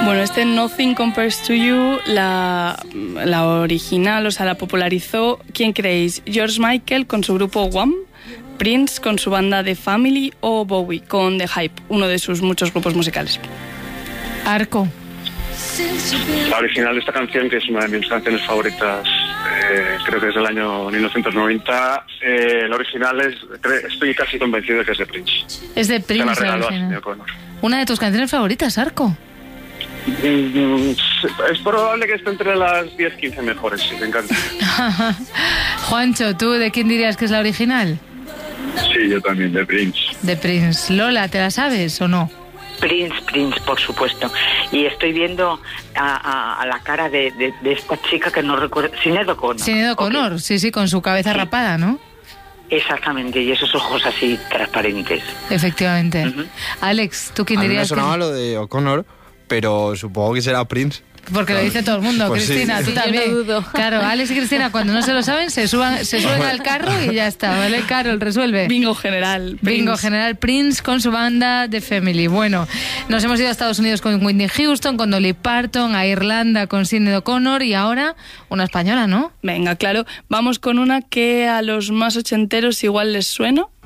Bueno, Nothing Compares to You, la original, o sea, la popularizó, ¿quién creéis? ¿George Michael con su grupo Wham?, Prince con su banda The Family o Bowie con The Hype, uno de sus muchos grupos musicales? Arco. La original de esta canción, que es una de mis canciones favoritas, creo que es del año 1990. La original estoy casi convencido de que es de Prince. Es de Prince, la regaló original. a Sinéad O'Connor. Una de tus canciones favoritas, Arco. Es probable que esté entre las 10-15 mejores, sí, me encanta. Juancho, ¿tú de quién dirías que es la original? Sí, yo también, de Prince. De Prince. Lola, ¿te la sabes o no? Prince, por supuesto. Y estoy viendo a la cara de esta chica que no recuerdo. Sinéad O'Connor. Sinéad O'Connor, okay. Sí, con su cabeza rapada, ¿no? Exactamente, y esos ojos así transparentes. Efectivamente. Uh-huh. Alex, ¿tú quién dirías? A mí me sonaba lo de O'Connor, pero supongo que será Prince. Porque lo dice todo el mundo, pues Cristina, sí. Tú también. Yo no dudo. Claro, Alex y Cristina, cuando no se lo saben, se suben al carro y ya está, ¿vale? Carol, resuelve. Bingo general. Prince con su banda The Family. Bueno, nos hemos ido a Estados Unidos con Whitney Houston, con Dolly Parton, a Irlanda con Sinéad O'Connor y ahora una española, ¿no? Venga, claro. Vamos con una que a los más ochenteros igual les suena.